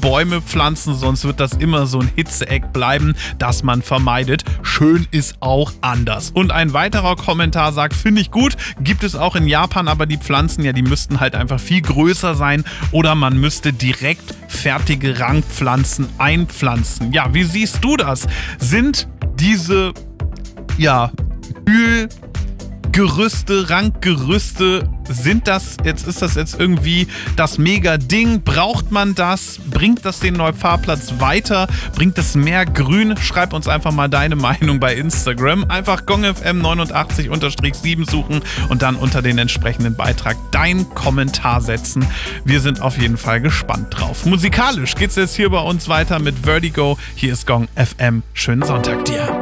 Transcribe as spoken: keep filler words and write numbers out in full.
Bäume pflanzen, sonst wird das immer so ein Hitzeeck bleiben, das man vermeidet. Schön ist auch anders. Und ein weiterer Kommentar sagt, finde ich gut, gibt es auch in Japan, aber die Pflanzen, ja, die müssten halt einfach viel größer sein oder man müsste direkt fertige Rangpflanzen einpflanzen. Ja, wie siehst du das? Sind diese, ja, Kühlgerüste, Ranggerüste, sind das, jetzt ist das jetzt irgendwie das Mega-Ding? Braucht man das? Bringt das den Neufahrplatz weiter? Bringt es mehr Grün? Schreib uns einfach mal deine Meinung bei Instagram. Einfach Gong F M neunundachtzig sieben suchen und dann unter den entsprechenden Beitrag deinen Kommentar setzen. Wir sind auf jeden Fall gespannt drauf. Musikalisch geht's jetzt hier bei uns weiter mit Vertigo. Hier ist Gong F M. Schönen Sonntag dir.